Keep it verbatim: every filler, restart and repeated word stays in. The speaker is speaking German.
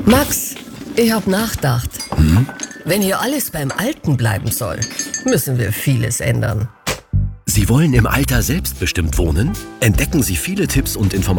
Max, ich hab nachgedacht. Hm? Wenn hier alles beim Alten bleiben soll, müssen wir vieles ändern. Sie wollen im Alter selbstbestimmt wohnen? Entdecken Sie viele Tipps und Informationen